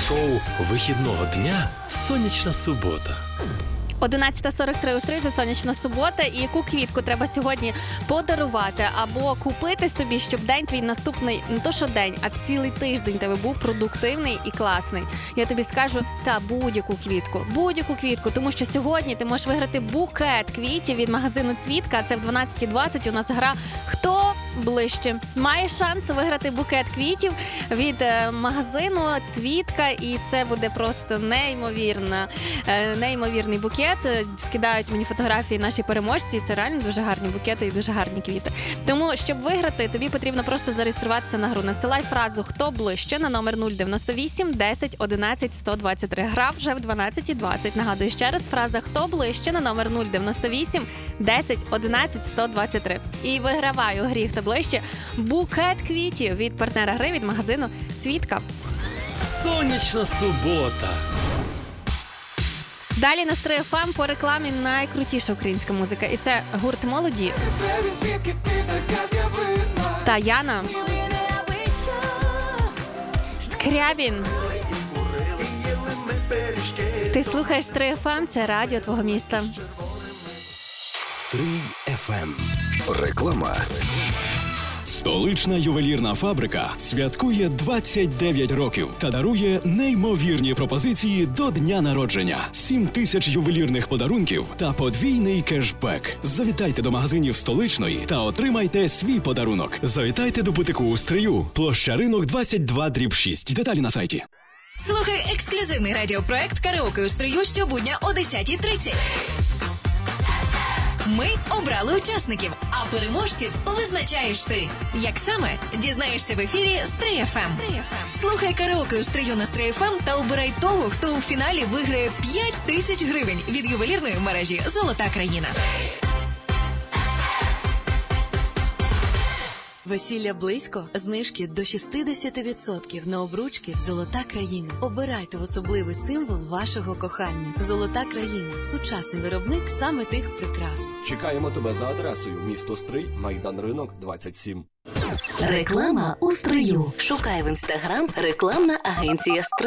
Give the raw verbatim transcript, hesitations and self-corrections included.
шоу вихідного дня «Сонячна субота». одинадцята сорок три у Стрий, це сонячна субота. І яку квітку треба сьогодні подарувати або купити собі, щоб день твій наступний, не то що день, а цілий тиждень тебе був продуктивний і класний. Я тобі скажу, та будь-яку квітку, будь-яку квітку, тому що сьогодні ти можеш виграти букет квітів від магазину «Цвітка». Це в дванадцята двадцять у нас гра «Хто ближче?». Має шанс виграти букет квітів від е, магазину «Цвітка», і це буде просто неймовірно, е, неймовірний букет. Скидають мені фотографії наші переможці, це реально дуже гарні букети і дуже гарні квіти. Тому, щоб виграти, тобі потрібно просто зареєструватися на гру. Надсилай фразу «Хто ближче» на номер нуль дев'яносто вісім десять одинадцять сто двадцять три. Гра вже в дванадцята двадцять. Нагадую ще раз, фраза «Хто ближче» на номер нуль дев'яносто вісім десять одинадцять сто двадцять три. І вигравай у грі «Хто ближче» букет квітів від партнера гри, від магазину «Цвітка». Сонячна субота. Далі на Стрий еф ем по рекламі найкрутіша українська музика. І це гурт «Молоді» та Яна, Скрябін. Ти слухаєш Стрий еф ем, це радіо твого міста. Стрий еф ем. Реклама. Столична ювелірна фабрика святкує двадцять дев'ять років та дарує неймовірні пропозиції до дня народження. сім тисяч ювелірних подарунків та подвійний кешбек. Завітайте до магазинів Столичної та отримайте свій подарунок. Завітайте до бутику у Стрию. Площа Ринок двадцять два дріб шість. Деталі на сайті. Слухай ексклюзивний радіопроект «Караоке у Стрию» щобудня о десята тридцять. Ми обрали учасників, а переможців визначаєш ти. Як саме? Дізнаєшся в ефірі Стрий еф ем. Слухай «Караоке у Стрию» на Стрий еф ем та обирай того, хто у фіналі виграє п'ять тисяч гривень від ювелірної мережі «Золота країна». Весілля близько, знижки до шістдесят відсотків на обручки в «Золота країна». Обирайте особливий символ вашого кохання. «Золота країна» – сучасний виробник саме тих прикрас. Чекаємо тебе за адресою: місто Стрий, Майдан Ринок, двадцять сім. Реклама у Стрию. Шукай в інстаграм рекламна агенція «Стрий».